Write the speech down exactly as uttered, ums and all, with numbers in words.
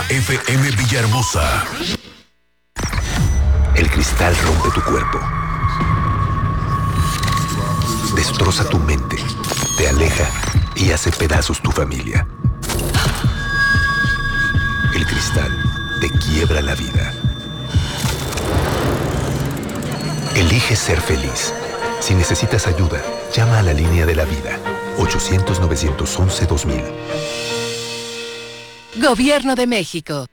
F M Villahermosa. El cristal rompe tu cuerpo. Destroza tu mente. Te aleja y hace pedazos tu familia. El cristal te quiebra la vida. Elige ser feliz. Si necesitas ayuda, llama a la línea de la vida. ochocientos, novecientos once, dos mil. Gobierno de México.